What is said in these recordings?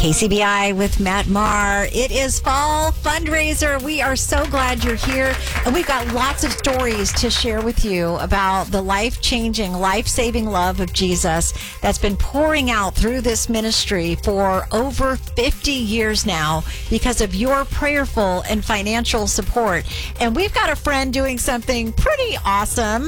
KCBI with Matt Maher. It is fall fundraiser. We are so glad you're here. And we've got lots of stories to share with you about the life-changing, life-saving love of Jesus that's been pouring out through this ministry for over 50 years now because of your prayerful and financial support. And we've got a friend doing something pretty awesome.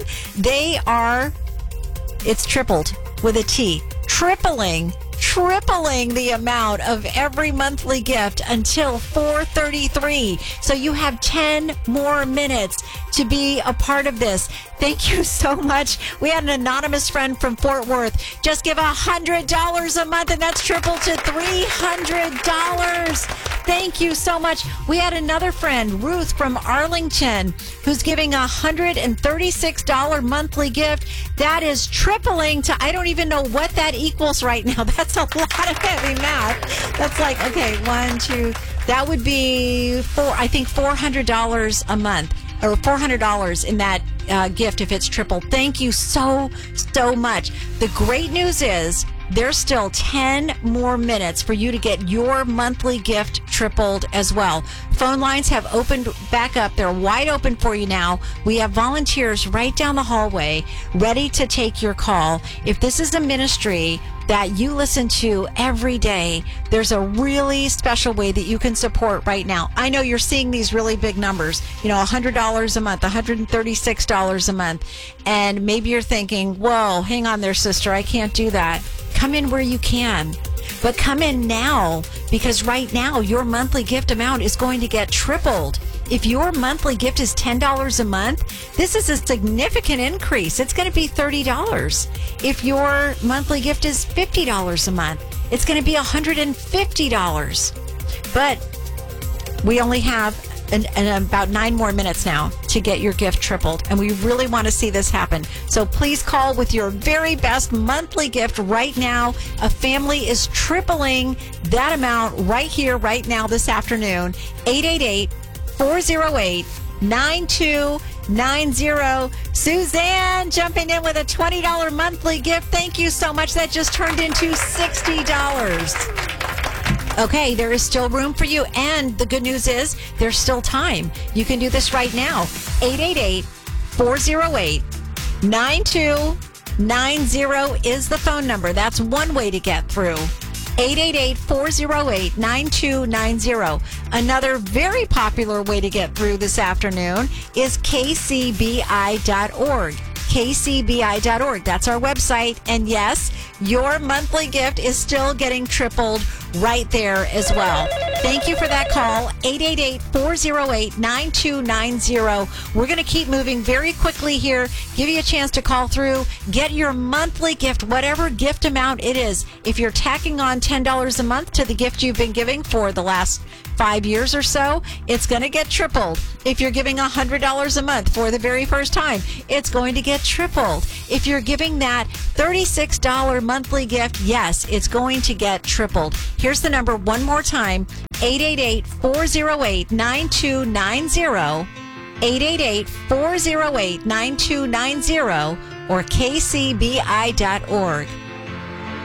It's tripled with a T, tripling the amount of every monthly gift until 4:33. So you have 10 more minutes to be a part of this. Thank you so much. We had an anonymous friend from Fort Worth just give $100 a month, and that's tripled to $300. Thank you so much. We had another friend, Ruth from Arlington, who's giving $136 monthly gift. That is tripling to, I don't even know what that equals right now. That's a lot of heavy math. That's like, okay, that would be $400 a month, or $400 in that gift if it's triple. Thank you so much. The great news is there's still 10 more minutes for you to get your monthly gift tripled as well. Phone lines have opened back up. They're wide open for you now. We have volunteers right down the hallway ready to take your call. If this is a ministry that you listen to every day, there's a really special way that you can support right now. I know you're seeing these really big numbers, $100 a month, $136 a month. And maybe you're thinking, whoa, hang on there, sister, I can't do that. Come in where you can. But come in now, because right now your monthly gift amount is going to get tripled. If your monthly gift is $10 a month, this is a significant increase. It's going to be $30. If your monthly gift is $50 a month, it's going to be $150. But we only have about 9 more minutes now to get your gift tripled, and we really want to see this happen. So please call with your very best monthly gift right now. A family is tripling that amount right here, right now, this afternoon. 888-408-9290. Suzanne jumping in with a $20 monthly gift. Thank you so much. That just turned into $60. Okay, there is still room for you, and the good news is there's still time. You can do this right now. 888-408-9290 is the phone number. That's one way to get through. 888-408-9290. Another very popular way to get through this afternoon is kcbi.org. kcbi.org. That's our website. And yes, your monthly gift is still getting tripled right there as well. Thank you for that call. 888-408-9290. We're going to keep moving very quickly here. Give you a chance to call through. Get your monthly gift, whatever gift amount it is. If you're tacking on $10 a month to the gift you've been giving for the last 5 years or so, it's going to get tripled. If you're giving $100 a month for the very first time, it's going to get tripled. If you're giving that $36 monthly gift, yes, it's going to get tripled. Here's the number one more time, 888-408-9290, 888-408-9290, or kcbi.org.